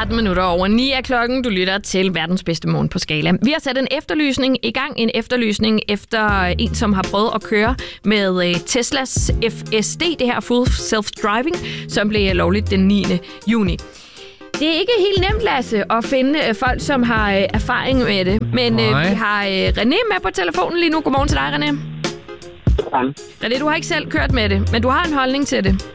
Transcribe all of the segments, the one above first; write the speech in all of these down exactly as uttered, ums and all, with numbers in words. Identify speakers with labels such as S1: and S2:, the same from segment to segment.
S1: tretten minutter over ni af klokken. Du lytter til verdens bedste morgen på Skala. Vi har sat en efterlysning i gang. En efterlysning efter en, som har prøvet at køre med Teslas F S D, det her Full Self-Driving, som blev lovligt den niende juni. Det er ikke helt nemt, Lasse, at finde folk, som har erfaring med det. Men øh, vi har øh, René med på telefonen lige nu. Godmorgen til dig, René.
S2: Godmorgen.
S1: René, du har ikke selv kørt med det, men du har en holdning til det.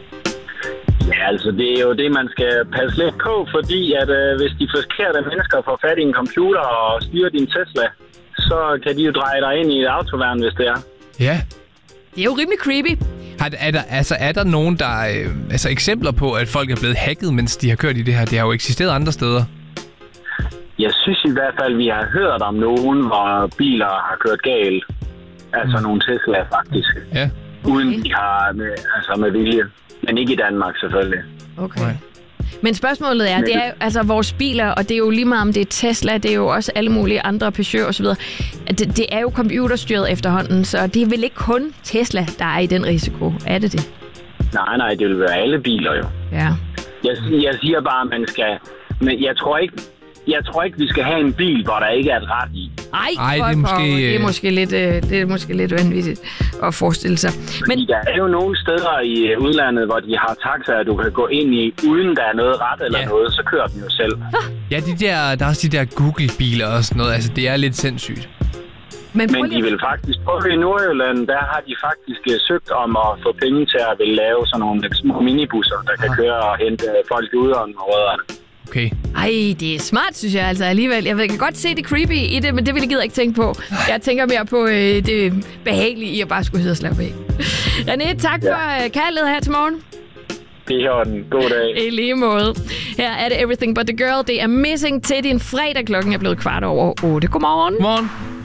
S2: Ja, altså det er jo det, man skal passe lidt på, fordi at øh, hvis de forkerte mennesker får fat i en computer og styrer din Tesla, så kan de jo dreje dig ind i et autoværn, hvis det er.
S3: Ja.
S1: Det er jo rimelig creepy.
S3: Er, er, der, altså, er der nogen, der øh, altså eksempler på, at folk er blevet hacket, mens de har kørt i det her? Det har jo eksisteret andre steder.
S2: Jeg synes i hvert fald, vi har hørt om nogen, hvor biler har kørt galt. Altså mm. nogle Tesla, faktisk.
S3: Ja.
S2: Uden de har med, altså med vilje. Men ikke i Danmark, selvfølgelig.
S1: Okay. Nej. Men spørgsmålet er, det er altså vores biler, og det er jo lige meget om det er Tesla, det er jo også alle mulige andre, Peugeot og så videre. Det, det er jo computerstyret efterhånden, så det er vel ikke kun Tesla, der er i den risiko. Er det det?
S2: Nej, nej, det vil være alle biler jo.
S1: Ja.
S2: Jeg, jeg siger bare, at man skal... Men jeg tror ikke... Jeg tror ikke, vi skal have en bil, hvor der ikke er et ret i.
S1: Ej, det er måske, det er måske lidt, det er måske lidt vanvittigt at forestille sig. Men
S2: der er jo nogle steder i udlandet, hvor de har taxaer, du kan gå ind i, uden der er noget ret eller ja. noget, så kører den jo selv.
S3: Ja, de der, der er også de der Google-biler og sådan noget. Altså, det er lidt sindssygt.
S2: Men, Men de vil faktisk, på i Nordjylland, der har de faktisk søgt om at få penge til at vil lave sådan nogle små minibusser, der kan ah. køre og hente folk ud om rødderne.
S3: Okay.
S1: Ej, det er smart, synes jeg altså alligevel. Jeg kan godt se det creepy i det, men det vil jeg gider ikke tænke på. Jeg tænker mere på øh, det behagelige i at bare skulle sidde og slappe af. René, tak ja. for øh, kaldet her til morgen.
S2: Det er den. God dag.
S1: I lige måde. Her er det Everything But The Girl. Det er Missing til din fredag. Klokken er blevet kvart over otte. Godmorgen.
S3: Godmorgen.